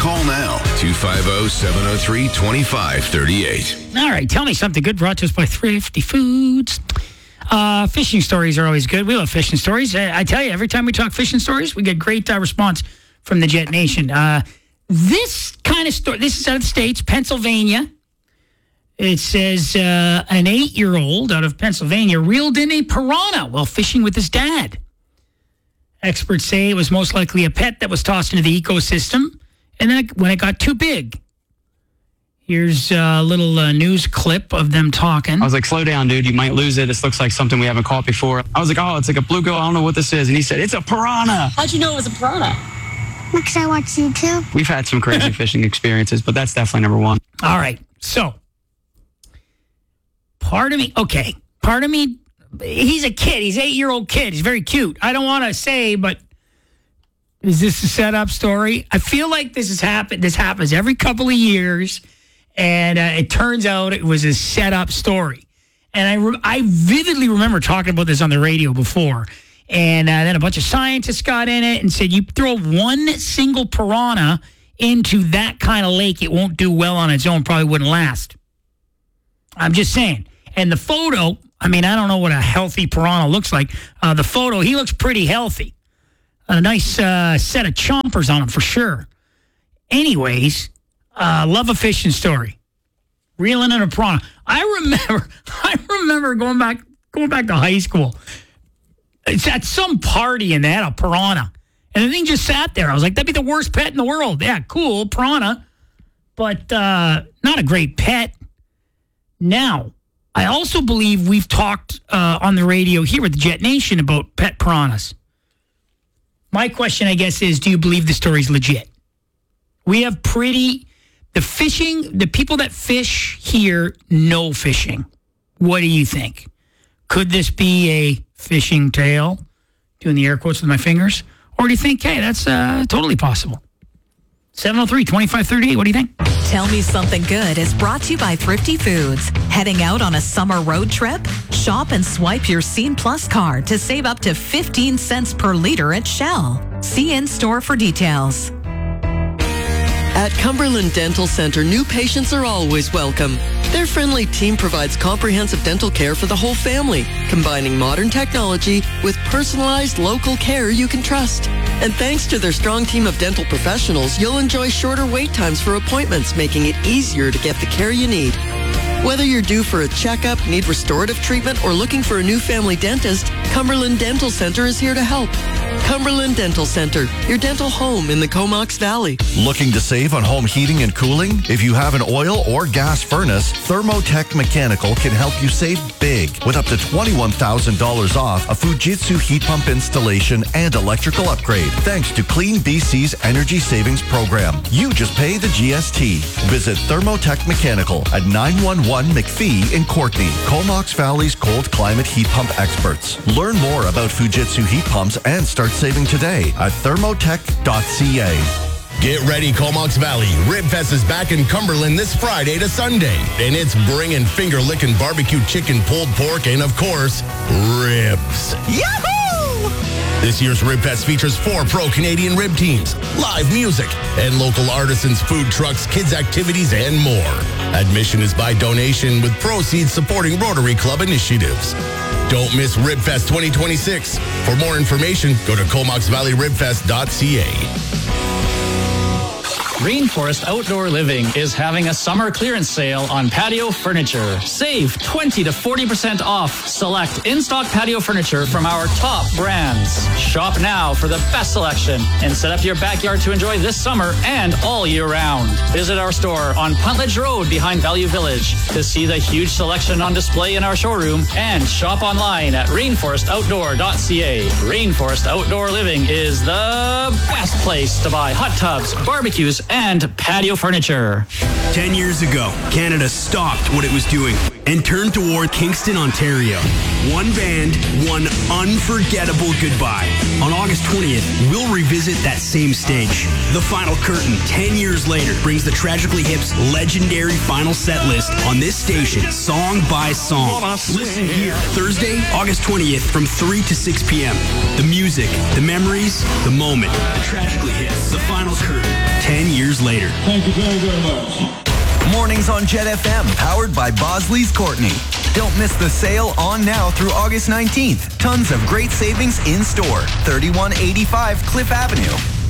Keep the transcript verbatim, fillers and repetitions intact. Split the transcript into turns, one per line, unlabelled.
Call now, two five zero, seven zero three, two five three eight.
All right, tell me something good brought to us by Thrifty Foods. Uh, fishing stories are always good. We love fishing stories. I, I tell you, every time we talk fishing stories, we get great uh, response from the Jet Nation. Uh, this kind of story, this is out of the States, Pennsylvania. It says uh, an eight-year-old out of Pennsylvania reeled in a piranha while fishing with his dad. Experts say it was most likely a pet that was tossed into the ecosystem, and then it, when it got too big. Here's a little uh, news clip of them talking.
I was like, slow down, dude. You might lose it. This looks like something we haven't caught before. I was like, oh, it's like a bluegill. I don't know what this is. And he said, it's a piranha.
How'd you know it was a piranha?
Because I watch YouTube.
We've had some crazy fishing experiences, but that's definitely number one.
All right. So, part of me, okay, part of me, he's a kid. He's an eight-year-old kid. He's very cute. I don't want to say, but is this a setup story? I feel like this has happened. This happens every couple of years, and uh, it turns out it was a setup story. And I, re- I vividly remember talking about this on the radio before, and uh, then a bunch of scientists got in it and said, you throw one single piranha into that kind of lake, it won't do well on its own, probably wouldn't last. I'm just saying. And the photo, I mean, I don't know what a healthy piranha looks like. Uh, the photo, he looks pretty healthy. A nice uh, set of chompers on him for sure. Anyways, uh, love a fishing story. Reeling in a piranha. I remember, I remember going back, going back to high school. It's at some party and they had a piranha. And the thing just sat there. I was like, that'd be the worst pet in the world. Yeah, cool, piranha. But uh, not a great pet. Now, I also believe we've talked uh, on the radio here with the Jet Nation about pet piranhas. My question, I guess, is do you believe the story's legit? We have pretty... The fishing, the people that fish here know fishing. What do you think? Could this be a fishing tale? Doing the air quotes with my fingers? Or do you think, hey, that's uh, totally possible? seven oh three, two five three eight. What do you think?
Tell Me Something Good is brought to you by Thrifty Foods. Heading out on a summer road trip? Shop and swipe your Scene Plus card to save up to fifteen cents per liter at Shell. See in-store for details.
At Cumberland Dental Center, new patients are always welcome. Their friendly team provides comprehensive dental care for the whole family, combining modern technology with personalized local care you can trust. And thanks to their strong team of dental professionals, you'll enjoy shorter wait times for appointments, making it easier to get the care you need. Whether you're due for a checkup, need restorative treatment, or looking for a new family dentist, Cumberland Dental Center is here to help. Cumberland Dental Center, your dental home in the Comox Valley.
Looking to save on home heating and cooling? If you have an oil or gas furnace, Thermotech Mechanical can help you save big with up to twenty-one thousand dollars off a Fujitsu heat pump installation and electrical upgrade, thanks to Clean B C's energy savings program. You just pay the G S T. Visit Thermotech Mechanical at nine one one McPhee in Courtney, Comox Valley's cold climate heat pump experts. Learn more about Fujitsu heat pumps and start saving today at thermotech dot c a.
Get ready, Comox Valley. Ribfest is back in Cumberland this Friday to Sunday. And it's bringing finger-licking barbecue chicken, pulled pork, and, of course, ribs. Yahoo! This year's Ribfest features four pro-Canadian rib teams, live music, and local artisans, food trucks, kids' activities, and more. Admission is by donation with proceeds supporting Rotary Club initiatives. Don't miss Ribfest twenty twenty-six. For more information, go to comox valley ribfest dot c a.
Rainforest Outdoor Living is having a summer clearance sale on patio furniture. Save twenty to forty percent off select in-stock patio furniture from our top brands. Shop now for the best selection and set up your backyard to enjoy this summer and all year round. Visit our store on Puntledge Road behind Value Village to see the huge selection on display in our showroom and shop online at rainforest outdoor dot c a. Rainforest Outdoor Living is the best place to buy hot tubs, barbecues, and patio furniture.
Ten years ago, Canada stopped what it was doing and turned toward Kingston, Ontario. One band, one unforgettable goodbye. On August twentieth, we'll revisit that same stage. The Final Curtain, ten years later, brings the Tragically Hip's legendary final set list on this station, song by song. Listen here, Thursday, August twentieth, from three to six p.m. The music, the memories, the moment. The Tragically Hips, The Final Curtain, ten years later.
Thank you very, very much.
Mornings on Jet F M, powered by Bosley's Courtney. Don't miss the sale on now through August nineteenth. Tons of great savings in store. thirty-one eighty-five Cliff Avenue.